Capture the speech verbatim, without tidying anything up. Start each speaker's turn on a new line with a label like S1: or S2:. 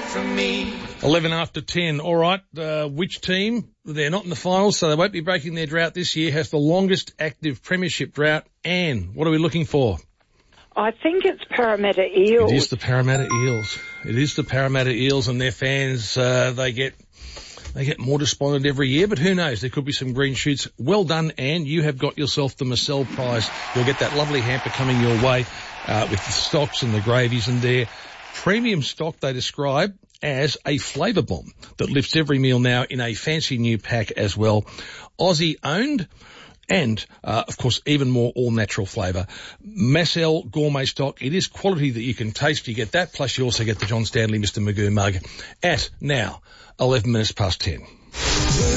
S1: from me.
S2: eleven after ten. All right, uh, which team? They're not in the finals, so they won't be breaking their drought this year. Has the longest active premiership drought. Anne, what are we looking for?
S3: I think it's Parramatta Eels.
S2: It is the Parramatta Eels. It is the Parramatta Eels, and their fans, uh, they get they get more despondent every year, but who knows? There could be some green shoots. Well done, Anne. You have got yourself the Marcel Prize. You'll get that lovely hamper coming your way uh, with the stocks and the gravies and their premium stock they describe as a flavour bomb that lifts every meal now in a fancy new pack as well. Aussie owned. And, uh, of course, even more all-natural flavour. Marcel Gourmet Stock. It is quality that you can taste. You get that, plus you also get the John Stanley Mister Magoo mug at now eleven minutes past ten.